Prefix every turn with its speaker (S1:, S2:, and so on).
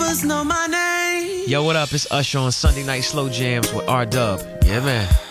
S1: rappers know my name.
S2: Yo, what up? It's Usher on Sunday Night Slow Jams with R-Dub. Yeah, man.